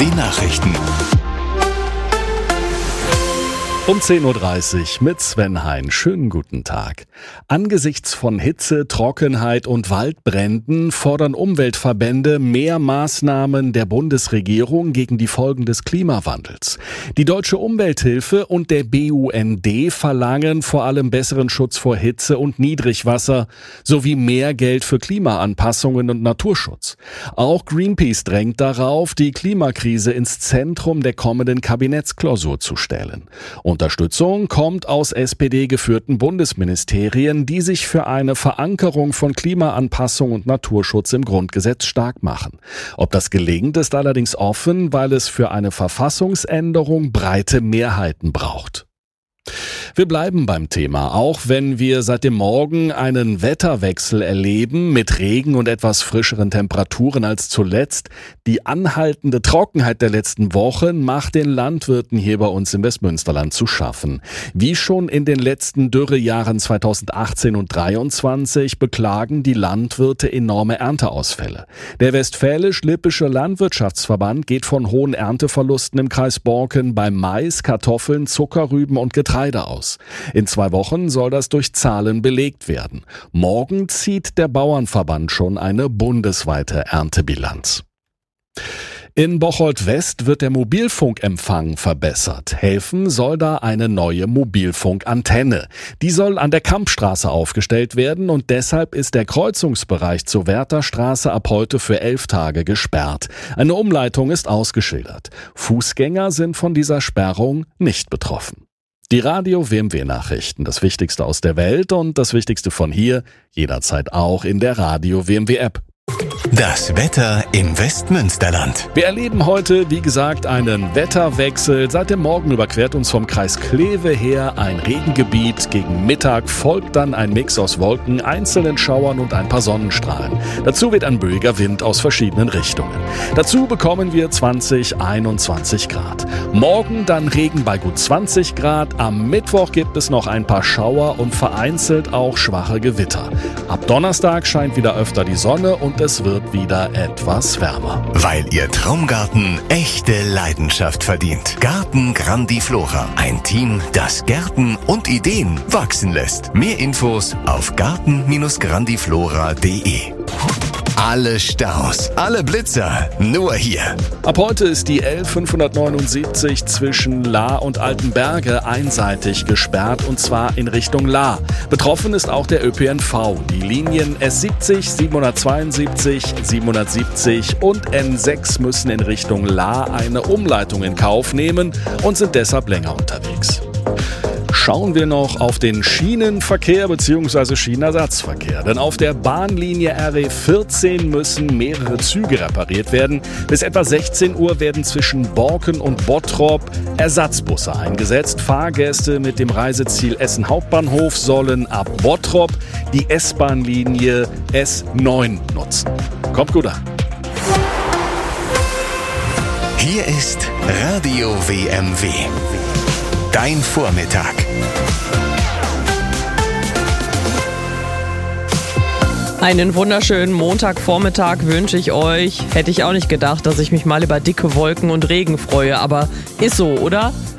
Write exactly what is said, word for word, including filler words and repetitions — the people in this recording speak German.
W Nachrichten. Um zehn Uhr dreißig mit Sven Hein. Schönen guten Tag. Angesichts von Hitze, Trockenheit und Waldbränden fordern Umweltverbände mehr Maßnahmen der Bundesregierung gegen die Folgen des Klimawandels. Die Deutsche Umwelthilfe und der B U N D verlangen vor allem besseren Schutz vor Hitze und Niedrigwasser sowie mehr Geld für Klimaanpassungen und Naturschutz. Auch Greenpeace drängt darauf, die Klimakrise ins Zentrum der kommenden Kabinettsklausur zu stellen. Unterstützung kommt aus S P D geführten Bundesministerien, die sich für eine Verankerung von Klimaanpassung und Naturschutz im Grundgesetz stark machen. Ob das gelingt, ist allerdings offen, weil es für eine Verfassungsänderung breite Mehrheiten braucht. Wir bleiben beim Thema, auch wenn wir seit dem Morgen einen Wetterwechsel erleben mit Regen und etwas frischeren Temperaturen als zuletzt. Die anhaltende Trockenheit der letzten Wochen macht den Landwirten hier bei uns im Westmünsterland zu schaffen. Wie schon in den letzten Dürrejahren zweitausendachtzehn und dreiundzwanzig beklagen die Landwirte enorme Ernteausfälle. Der Westfälisch-Lippische Landwirtschaftsverband geht von hohen Ernteverlusten im Kreis Borken bei Mais, Kartoffeln, Zuckerrüben und Getreide aus. In zwei Wochen soll das durch Zahlen belegt werden. Morgen zieht der Bauernverband schon eine bundesweite Erntebilanz. In Bocholt-West wird der Mobilfunkempfang verbessert. Helfen soll da eine neue Mobilfunkantenne. Die soll an der Kampstraße aufgestellt werden und deshalb ist der Kreuzungsbereich zur Wärterstraße ab heute für elf Tage gesperrt. Eine Umleitung ist ausgeschildert. Fußgänger sind von dieser Sperrung nicht betroffen. Die Radio W M W-Nachrichten, das Wichtigste aus der Welt und das Wichtigste von hier, jederzeit auch in der Radio W M W-App. Das Wetter im Westmünsterland. Wir erleben heute, wie gesagt, einen Wetterwechsel. Seit dem Morgen überquert uns vom Kreis Kleve her ein Regengebiet. Gegen Mittag folgt dann ein Mix aus Wolken, einzelnen Schauern und ein paar Sonnenstrahlen. Dazu wird ein böiger Wind aus verschiedenen Richtungen. Dazu bekommen wir zwanzig, einundzwanzig Grad. Morgen dann Regen bei gut zwanzig Grad. Am Mittwoch gibt es noch ein paar Schauer und vereinzelt auch schwache Gewitter. Ab Donnerstag scheint wieder öfter die Sonne und es wird wieder etwas wärmer. Weil Ihr Traumgarten echte Leidenschaft verdient. Garten Grandiflora. Ein Team, das Gärten und Ideen wachsen lässt. Mehr Infos auf garten grandiflora punkt de. Alle Staus, alle Blitzer, nur hier. Ab heute ist die L fünfhundertneunundsiebzig zwischen Lahr und Altenberge einseitig gesperrt und zwar in Richtung Lahr. Betroffen ist auch der Ö P N V. Die Linien S siebzig, siebenhundertzweiundsiebzig, siebenhundertsiebzig und N sechs müssen in Richtung Lahr eine Umleitung in Kauf nehmen und sind deshalb länger unterwegs. Schauen wir noch auf den Schienenverkehr bzw. Schienenersatzverkehr. Denn auf der Bahnlinie R E vierzehn müssen mehrere Züge repariert werden. Bis etwa sechzehn Uhr werden zwischen Borken und Bottrop Ersatzbusse eingesetzt. Fahrgäste mit dem Reiseziel Essen Hauptbahnhof sollen ab Bottrop die S-Bahn-Linie S neun nutzen. Kommt gut an. Hier ist Radio W M W. Dein Vormittag. Einen wunderschönen Montagvormittag wünsche ich euch. Hätte ich auch nicht gedacht, dass ich mich mal über dicke Wolken und Regen freue, aber ist so, oder?